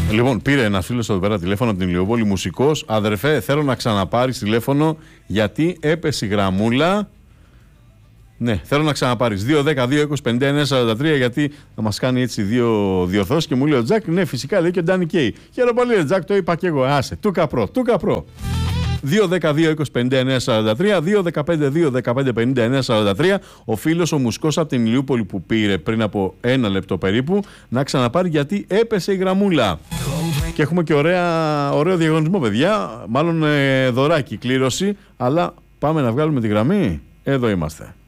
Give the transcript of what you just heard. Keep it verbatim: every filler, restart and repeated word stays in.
Λοιπόν, πήρε ένα φίλο εδώ πέρα τηλέφωνο από την Ηλιούπολη, μουσικός. Αδερφέ, θέλω να ξαναπάρεις τηλέφωνο γιατί έπεσε η γραμμούλα. Ναι, θέλω να ξαναπάρεις. δύο δέκα δύο είκοσι πενήντα εννέα σαράντα τρία γιατί θα μας κάνει έτσι δύο διορθώσεις και μου λέει ο Τζακ, ναι, φυσικά λέει και ο Ντάνι Κέι. Χαίρομαι πολύ, ρε Τζακ, το είπα και εγώ. Άσε, του καπρό, του καπρό. δύο δέκα δύο είκοσι πενήντα εννέα σαράντα τρία, δύο δεκαπέντε δύο δεκαπέντε πενήντα εννέα σαράντα τρία. Ο φίλος ο μουσικός από την Ηλιούπολη που πήρε πριν από ένα λεπτό περίπου να ξαναπάρει γιατί έπεσε η γραμμούλα. Και έχουμε και ωραία, ωραίο διαγωνισμό, παιδιά. Μάλλον ε, δωράκι, κλήρωση. Αλλά πάμε να βγάλουμε τη γραμμή. Εδώ είμαστε.